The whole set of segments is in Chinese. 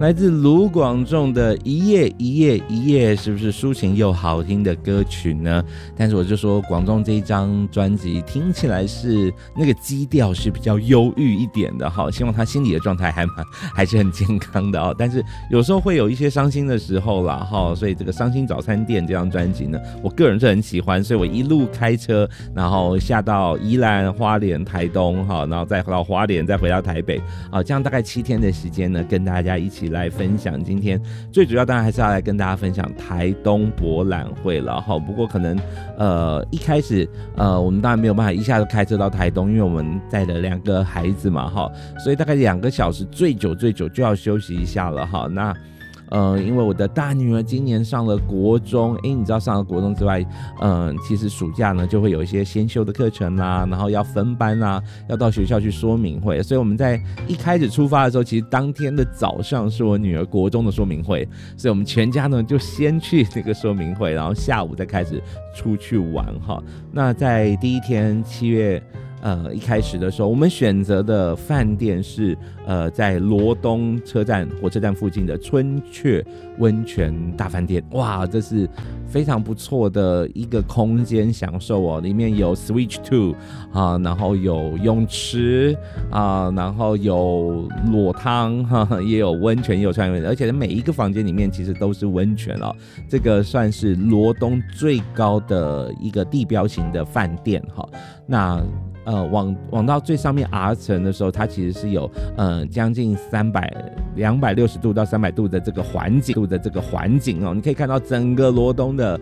来自卢广仲的一夜一夜一夜，是不是抒情又好听的歌曲呢？但是我就说广仲这一张专辑听起来是那个基调是比较忧郁一点的哈，希望他心理的状态还是很健康的哦。但是有时候会有一些伤心的时候啦哈，所以这个伤心早餐店这张专辑呢，我个人是很喜欢，所以我一路开车，然后下到宜兰、花莲、台东哈，然后再到花莲，再回到台北啊，这样大概7天的时间呢，跟大家一起来分享。今天最主要当然还是要来跟大家分享台东博览会了哈。不过可能一开始我们当然没有办法一下就开车到台东，因为我们带了2个孩子嘛哈，所以大概2个小时最久就要休息一下了哈。那因为我的大女儿今年上了国中，你知道上了国中之外，其实暑假呢就会有一些先修的课程啦，然后要分班啦，要到学校去说明会，所以我们在一开始出发的时候，其实当天的早上是我女儿国中的说明会，所以我们全家呢就先去这个说明会，然后下午再开始出去玩哈。那在第一天7月一开始的时候，我们选择的饭店是在罗东火车站附近的春雀温泉大饭店。哇，这是非常不错的一个空间享受哦，里面有 Switch 2啊，然后有泳池啊，然后有裸汤也有温泉，也有川温泉，而且每一个房间里面其实都是温泉哦。这个算是罗东最高的一个地标型的饭店哈。那往到最上面 R 层的时候，它其实是有将近260度到300度的这个环景哦，你可以看到整个罗东的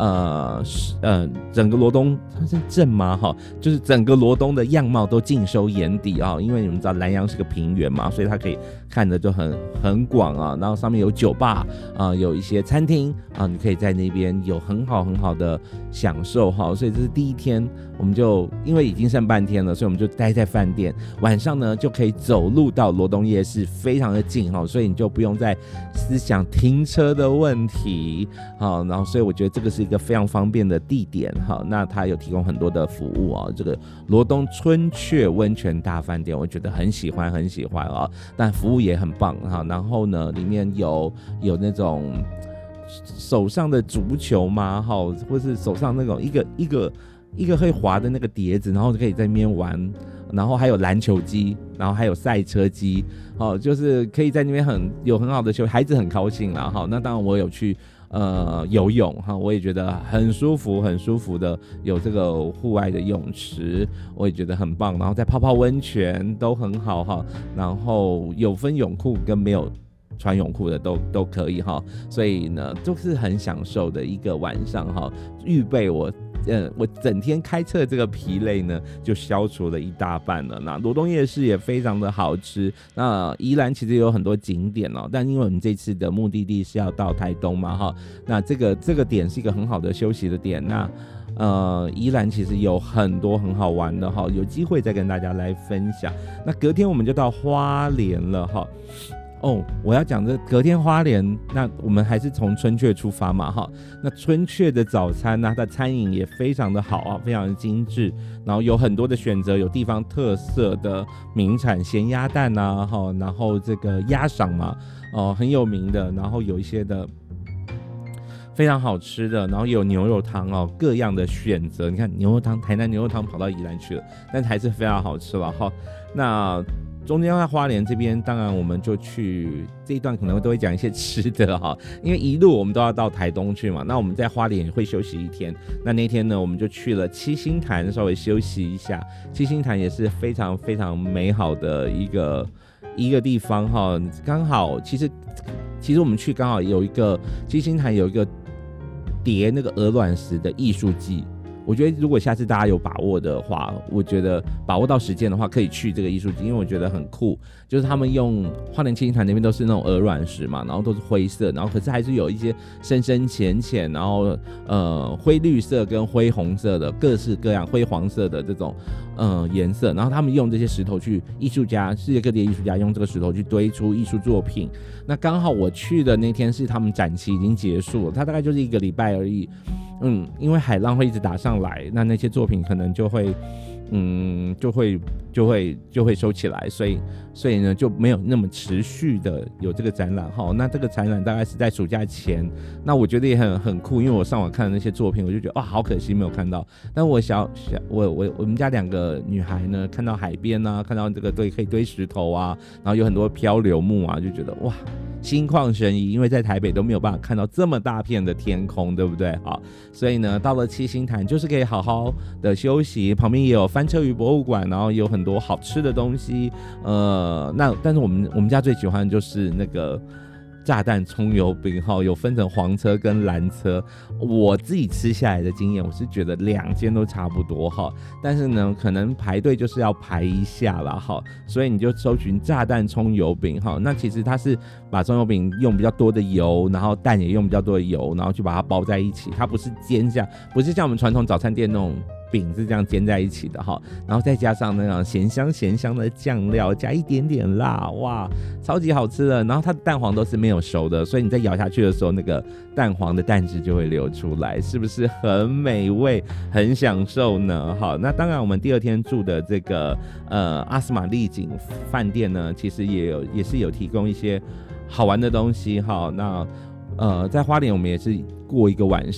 整个罗东它是镇吗哈，就是整个罗东的样貌都尽收眼底啊，因为你们知道南阳是个平原嘛，所以它可以看得就很广啊，然后上面有酒吧啊，有一些餐厅啊，你可以在那边有很好的享受哈，所以这是第一天，我们就因为已经剩半天了，所以我们就待在饭店，晚上呢就可以走路到罗东夜市，非常的近哈，所以你就不用再思想停车的问题好，然后所以我觉得这个是一个非常方便的地点哈，那它有提供很多的服务哦，这个罗东春雀温泉大饭店，我觉得很喜欢哦，但服务也很棒哈，然后呢里面有那种手上的足球嘛哈，或是手上那种一个会滑的那个碟子，然后可以在那边玩，然后还有篮球机，然后还有赛车机，就是可以在那边有很好的休息，孩子很高兴啦哈。那当然我有去游泳哈，我也觉得很舒服的，有这个户外的泳池，我也觉得很棒，然后再泡温泉都很好哈，然后有分泳裤跟没有穿泳裤的都可以哈，所以呢就是很享受的一个晚上哈，预备我整天开车这个疲累呢就消除了一大半了。那罗东夜市也非常的好吃，那宜兰其实有很多景点哦，但因为我们这次的目的地是要到台东嘛哈，那这个点是一个很好的休息的点，那宜兰其实有很多很好玩的哈，有机会再跟大家来分享。那隔天我们就到花莲了哈。我要讲这隔天花莲，那我们还是从春雀出发嘛哈。那春雀的早餐呢，它的餐饮也非常的好啊，非常的精致，然后有很多的选择，有地方特色的名产咸鸭蛋啊哈，然后这个鸭赏嘛，很有名的，然后有一些的非常好吃的，然后也有牛肉汤哦，各样的选择。你看牛肉汤，台南牛肉汤跑到宜兰去了，但还是非常好吃了哈。那中间在花莲这边，当然我们就去这一段可能都会讲一些吃的哈，因为一路我们都要到台东去嘛，那我们在花莲也会休息1天。那天呢，我们就去了七星潭稍微休息一下。七星潭也是非常非常美好的一个地方哈，刚好其实我们去刚好有一个七星潭有一个叠那个鹅卵石的艺术季。我觉得如果下次大家有把握的话，我觉得把握到时间的话，可以去这个艺术季，因为我觉得很酷。就是他们用花莲七星潭那边都是那种鹅卵石嘛，然后都是灰色，然后可是还是有一些深深浅浅，然后灰绿色跟灰红色的各式各样灰黄色的这种颜色，然后他们用这些石头去世界各地的艺术家用这个石头去堆出艺术作品。那刚好我去的那天是他们展期已经结束了，它大概就是1个礼拜而已。因为海浪会一直打上来，那些作品可能就会就会收起来，所以呢就没有那么持续的有这个展览哈。那这个展览大概是在暑假前，那我觉得也很酷，因为我上网看的那些作品，我就觉得哇，好可惜没有看到。但我我们家2个女孩呢，看到海边啊，看到这个可以堆石头啊，然后有很多漂流木啊，就觉得哇，心旷神怡，因为在台北都没有办法看到这么大片的天空，对不对？好，所以呢，到了七星潭就是可以好好的休息，旁边也有翻车鱼博物馆，然后也有很多好吃的东西。但是我们家最喜欢的就是那个炸弹葱油饼哈，有分成黄车跟蓝车。我自己吃下来的经验，我是觉得2间都差不多哈，但是呢，可能排队就是要排一下啦哈，所以你就搜寻炸弹葱油饼哈。那其实它是把葱油饼用比较多的油，然后蛋也用比较多的油，然后去把它包在一起，它不是煎下，不是像我们传统早餐店那种饼是这样煎在一起的哈，然后再加上那种咸香的酱料，加一点点辣，哇，超级好吃的。然后它的蛋黄都是没有熟的，所以你在咬下去的时候，那个蛋黄的蛋汁就会流出来，是不是很美味、很享受呢？好，那当然我们第2天住的这个阿斯玛丽景饭店呢，其实也是有提供一些好玩的东西哈。那在花莲我们也是过一个晚